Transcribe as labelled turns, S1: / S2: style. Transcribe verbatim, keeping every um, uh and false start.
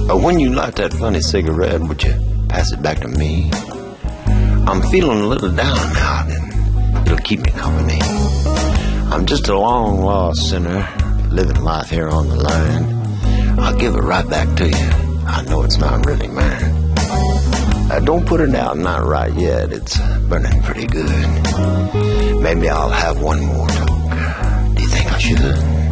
S1: Uh, when you light that funny cigarette, would you pass it back to me? I'm feeling a little down now, and it'll keep me company. I'm just a long lost sinner, living life here on the line. I'll give it right back to you. I know it's not really mine. Uh, don't put it out, not right yet. It's burning pretty good. Maybe I'll have one more toke. Do you think I should?